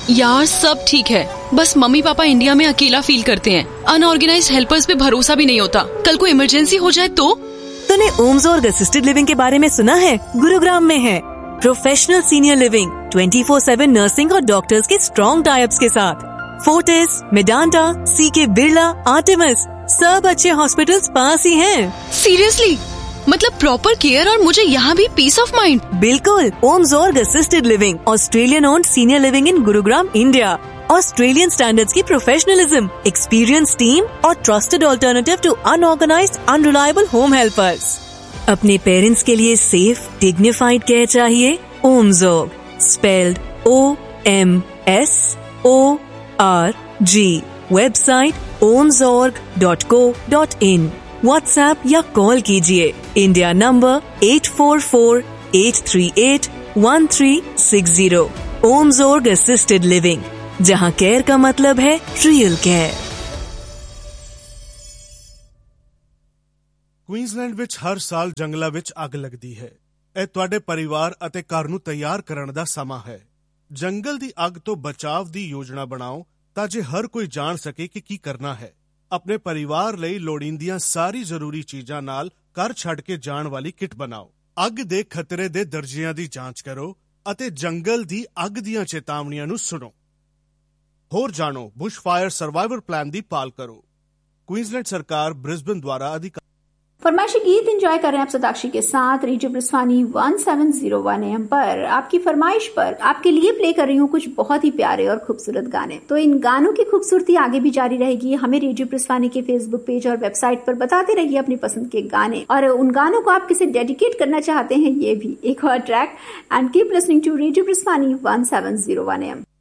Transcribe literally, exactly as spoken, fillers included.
यार सब ठीक है, बस मम्मी पापा इंडिया में अकेला फील करते हैं। अनऑर्गेनाइज्ड हेल्पर्स पे भरोसा भी नहीं होता। कल को इमरजेंसी हो जाए तो? तूने ओमजोर्ग असिस्टेड लिविंग के बारे में सुना है? गुरुग्राम में है। Professional senior living, twenty four seven nursing और डॉक्टर्स के स्ट्रॉन्ग टाइप्स के साथ। फोर्टिस, मेडांटा, सीके बिरला, आर्टेमिस, सब अच्छे हॉस्पिटल्स पास ही हैं। सीरियसली? मतलब प्रॉपर केयर और मुझे यहाँ भी पीस ऑफ माइंड। बिल्कुल। ओमजोर्ग assisted living, Australian owned senior living in Gurugram, India. Australian standards की प्रोफेशनलिज्म, एक्सपीरियंस टीम और trusted alternative to unorganised unreliable home helpers. अपने पेरेंट्स के लिए सेफ डिग्निफाइड केयर चाहिए? ओमजोर्ग, spelled O M S O R G. Website ओमजोर्ग dot co dot in. WhatsApp या call कीजिए India number eight four four eight three eight one three six zero. ओमजोर्ग assisted living, जहां care का मतलब है real care. Queensland ਵਿੱਚ ਹਰ ਸਾਲ ਜੰਗਲਾਂ ਵਿੱਚ ਅੱਗ ਲੱਗਦੀ ਹੈ। ਇਹ ਤੁਹਾਡੇ ਪਰਿਵਾਰ ਅਤੇ ਘਰ ਨੂੰ ਤਿਆਰ ਕਰਨ ਦਾ ਸਮਾਂ ਹੈ। ਜੰਗਲ ਦੀ ਅੱਗ ਤੋਂ ਬਚਾਅ ਦੀ ਯੋਜਨਾ ਬਣਾਓ ਤਾਂ ਜੇ ਹਰ ਕੋਈ ਜਾਣ ਸਕੇ ਕਿ ਕੀ ਕਰਨਾ ਹੈ। ਆਪਣੇ ਪਰਿਵਾਰ ਲਈ ਲੋੜੀਂਦੀਆਂ ਸਾਰੀ ਜ਼ਰੂਰੀ ਚੀਜ਼ਾਂ ਨਾਲ ਘਰ ਛੱਡ ਕੇ ਜਾਣ ਵਾਲੀ ਕਿੱਟ ਬਣਾਓ। ਅੱਗ ਦੇ ਖਤਰੇ ਦੇ ਦਰਜਿਆਂ ਦੀ ਜਾਂਚ ਕਰੋ ਅਤੇ ਜੰਗਲ ਦੀ ਅੱਗ ਦੀਆਂ ਚੇਤਾਵਨੀਆਂ ਨੂੰ ਸੁਣੋ। ਹੋਰ ਜਾਣੋ, बुश फायर सर्वाइवल प्लान ਦੀ पाल करो। क्वींसलैंड सरकार ब्रिस्बेन द्वारा अधिकार। फरमाइशी गीत एंजॉय कर रहे हैं आप सदाक्षी के साथ radio ब्रिस्वानी one seven zero one M पर। आपकी फरमाइश पर आपके लिए प्ले कर रही हूँ कुछ बहुत ही प्यारे और खूबसूरत गाने। तो इन गानों की खूबसूरती आगे भी जारी रहेगी। हमें रेडियो ब्रिस्वानी के फेसबुक पेज और वेबसाइट पर बताते रहिए अपनी पसंद के गाने, और उन गानों को आप किसे डेडिकेट करना चाहते हैं ये भी एक और track. And keep listening to radio ब्रिस्वानी one seven zero one M.